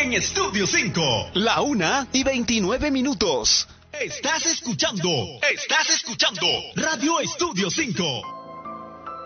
en Estudio 5. La 1:29. Estás escuchando Radio Estudio 5.